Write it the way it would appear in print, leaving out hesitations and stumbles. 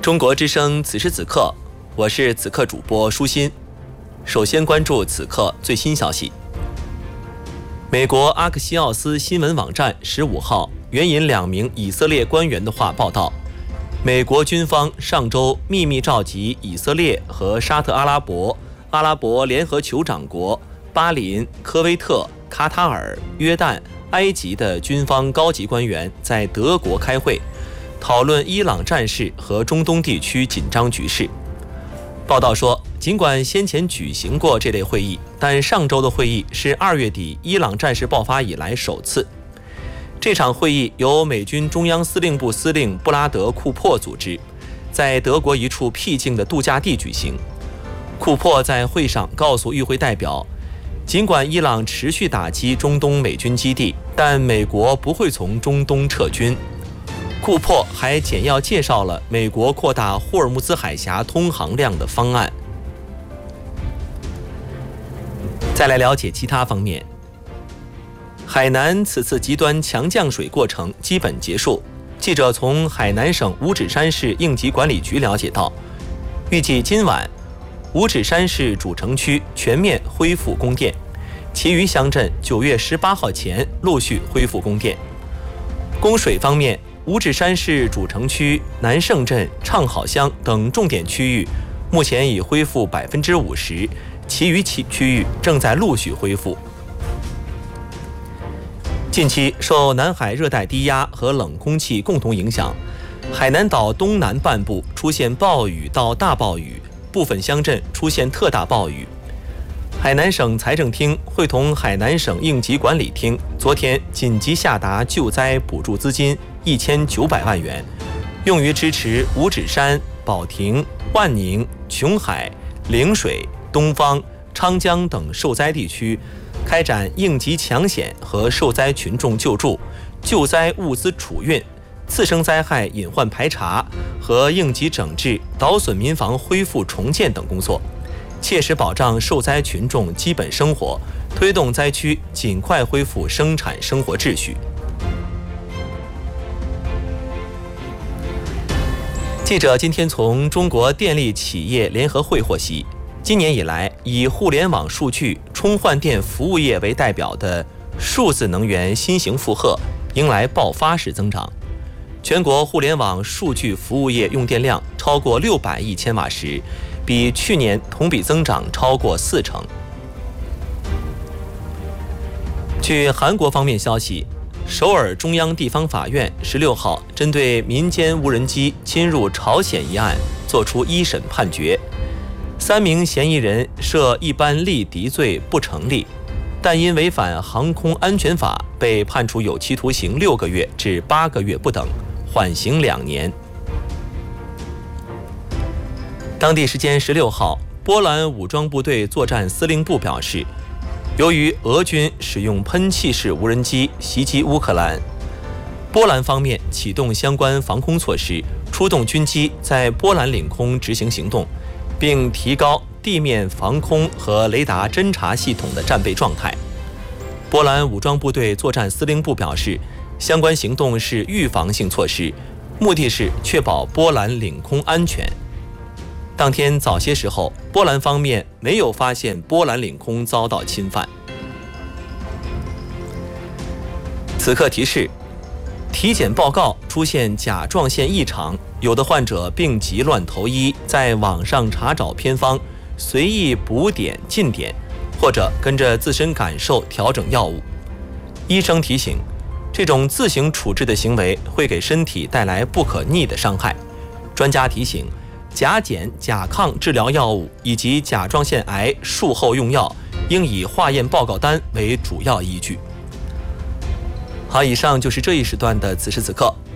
中国之声此时此刻，我是此刻主播舒心。首先关注此刻最新消息。美国阿克西奥斯新闻网站15号援引2名以色列官员的话报道，美国军方上周秘密召集以色列和沙特阿拉伯、阿拉伯联合酋长国、巴林、科威特、卡塔尔、约旦、埃及的军方高级官员在德国开会，讨论伊朗战事和中东地区紧张局势。报道说，尽管先前举行过这类会议，但上周的会议是2月底伊朗战事爆发以来首次。这场会议由美军中央司令部司令布拉德·库珀组织，在德国一处僻静的度假地举行。库珀在会上告诉与会代表，尽管伊朗持续打击中东美军基地，但美国不会从中东撤军。库珀还简要介绍了美国扩大霍尔木兹海峡通航量的方案。再来了解其他方面。海南此次极端强降水过程基本结束。记者从海南省五指山市应急管理局了解到，预计今晚五指山市主城区全面恢复供电，其余乡镇9月18号前陆续恢复供电。供水方面，五指山市主城区南胜镇、畅好乡等重点区域目前已恢复50%，其余区域正在陆续恢复。近期受南海热带低压和冷空气共同影响，海南岛东南半部出现暴雨到大暴雨，部分乡镇出现特大暴雨。海南省财政厅会同海南省应急管理厅昨天紧急下达救灾补助资金1900万元，用于支持五指山、保亭、万宁、琼海、陵水、东方、昌江等受灾地区开展应急抢险和受灾群众救助、救灾物资储运、次生灾害隐患排查和应急整治、倒损民房恢复重建等工作，切实保障受灾群众基本生活，推动灾区尽快恢复生产生活秩序。记者今天从中国电力企业联合会获悉，今年以来，以互联网数据充换电服务业为代表的数字能源新型负荷迎来爆发式增长。全国互联网数据服务业用电量超过600亿千瓦时，比去年同比增长超过40%。据韩国方面消息，首尔中央地方法院16号针对民间无人机侵入朝鲜一案作出一审判决，3名嫌疑人涉一般利敌罪不成立，但因违反航空安全法被判处有期徒刑6个月至8个月不等，缓刑2年。当地时间16号，波兰武装部队作战司令部表示，由于俄军使用喷气式无人机袭击乌克兰，波兰方面启动相关防空措施，出动军机在波兰领空执行行动，并提高地面防空和雷达侦察系统的战备状态。波兰武装部队作战司令部表示，相关行动是预防性措施，目的是确保波兰领空安全。当天早些时候，波兰方面没有发现波兰领空遭到侵犯。此刻提示：体检报告出现甲状腺异常，有的患者病急乱投医，在网上查找偏方，随意补点进点，或者跟着自身感受调整药物。医生提醒，这种自行处置的行为会给身体带来不可逆的伤害。专家提醒，甲减、甲亢治疗药物以及甲状腺癌术后用药应以化验报告单为主要依据。好，以上就是这一时段的此时此刻，